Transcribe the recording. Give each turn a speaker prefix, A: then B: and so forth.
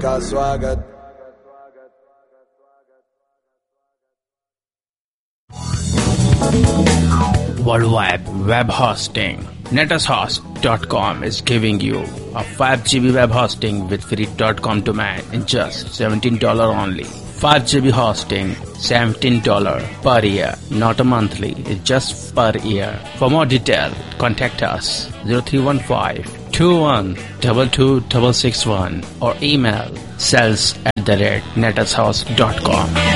A: का स्वागत.
B: Worldwide web hosting. NetAsHost.com is giving you a 5 GB web hosting with free .com domain in just $17 only. 5 GB hosting, $17 per year, not a monthly, it's just per year. For more detail, contact us 0315-2122-661 or email sales@netashouse.com.